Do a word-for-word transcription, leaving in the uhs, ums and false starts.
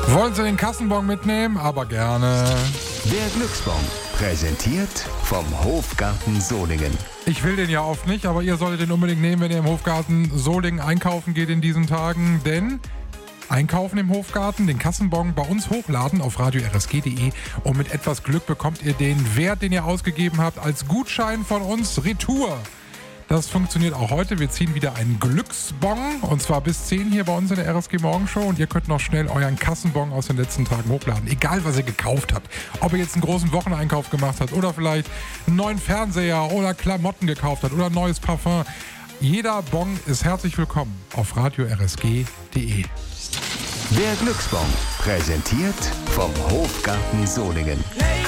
Wollen Sie den Kassenbon mitnehmen? Aber gerne. Der Glücksbon, präsentiert vom Hofgarten Solingen. Ich will den ja oft nicht, aber ihr solltet den unbedingt nehmen, wenn ihr im Hofgarten Solingen einkaufen geht in diesen Tagen. Denn einkaufen im Hofgarten, den Kassenbon bei uns hochladen auf radio r s g punkt d e und mit etwas Glück bekommt ihr den Wert, den ihr ausgegeben habt, als Gutschein von uns retour. Das funktioniert auch heute. Wir ziehen wieder einen Glücksbon und zwar bis zehn hier bei uns in der R S G Morgenshow und ihr könnt noch schnell euren Kassenbon aus den letzten Tagen hochladen. Egal, was ihr gekauft habt. Ob ihr jetzt einen großen Wocheneinkauf gemacht habt oder vielleicht einen neuen Fernseher oder Klamotten gekauft habt oder ein neues Parfum. Jeder Bon ist herzlich willkommen auf radio r s g punkt d e. Der Glücksbon, präsentiert vom Hofgarten Solingen.